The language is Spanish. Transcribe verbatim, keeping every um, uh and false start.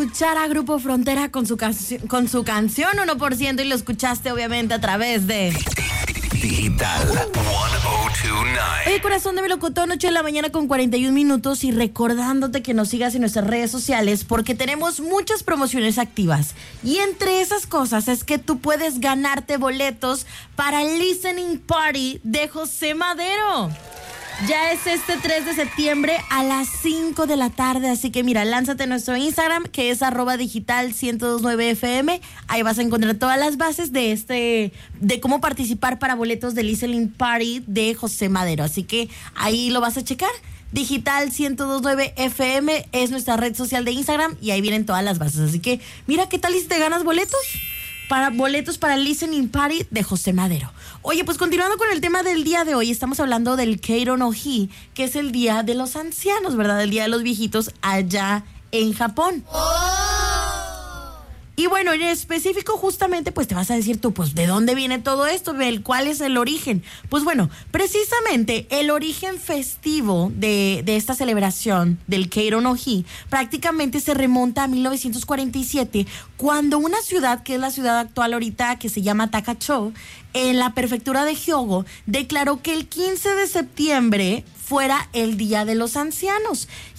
Escuchar a Grupo Frontera con su, canci- con su canción uno por ciento y lo escuchaste obviamente a través de Digital ciento dos nueve. Oye, corazón de melocotón, ocho de la mañana con cuarenta y un minutos, y recordándote que nos sigas en nuestras redes sociales porque tenemos muchas promociones activas. Y entre esas cosas es que tú puedes ganarte boletos para el Listening Party de José Madero. Ya es este tres de septiembre a las cinco de la tarde, así que mira, lánzate a nuestro Instagram, que es arroba digital ciento dos nueve F M. Ahí vas a encontrar todas las bases de este, de cómo participar para boletos del Listening Party de José Madero. Así que ahí lo vas a checar. Digital ciento dos nueve F M es nuestra red social de Instagram y ahí vienen todas las bases. Así que mira, ¿qué tal si te ganas boletos? Para boletos para el Listening Party de José Madero. Oye, pues continuando con el tema del día de hoy, estamos hablando del Keiro no Hi, que es el Día de los Ancianos, ¿verdad? El Día de los Viejitos allá en Japón. Y bueno, en específico justamente pues te vas a decir tú, pues ¿de dónde viene todo esto? ¿Cuál es el origen? Pues bueno, precisamente el origen festivo de, de esta celebración del Keiro no Hi prácticamente se remonta a mil novecientos cuarenta y siete, cuando una ciudad, que es la ciudad actual ahorita, que se llama Takacho, en la prefectura de Hyogo, declaró que el quince de septiembre fuera el Día de los Ancianos.